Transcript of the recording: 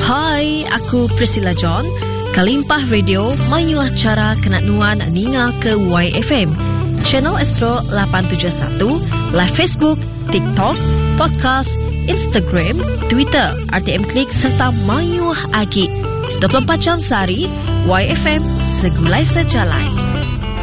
Hai, aku Priscilla John. Kalimpah Radio mayu acara kenat nuan ninga ke YFM. Channel Astro 871, live Facebook, TikTok, podcast, Instagram, Twitter, RTM Klik serta mayu agi. 24 jam sehari, YFM segulai sejalai.